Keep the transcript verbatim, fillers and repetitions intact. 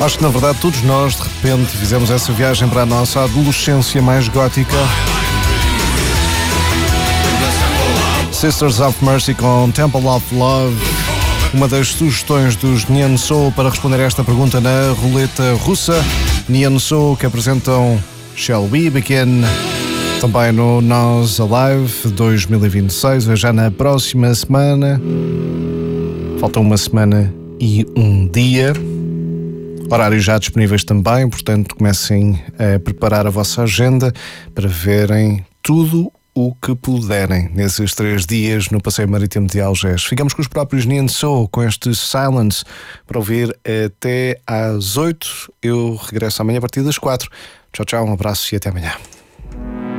Acho que na verdade todos nós de repente fizemos essa viagem para a nossa adolescência mais gótica. Sisters of Mercy com Temple of Love, uma das sugestões dos Neon Soul para responder a esta pergunta na roleta russa. Neon Soul que apresentam Shall We Begin também no Nós Alive dois mil e vinte e seis, já na próxima semana. Falta uma semana e um dia. Horários já disponíveis também, portanto comecem a preparar a vossa agenda para verem tudo o que puderem nesses três dias no Passeio Marítimo de Algés. Ficamos com os próprios Neon Soul, com este Silence, para ouvir até às oito. Eu regresso amanhã a partir das quatro. Tchau, tchau, um abraço e até amanhã.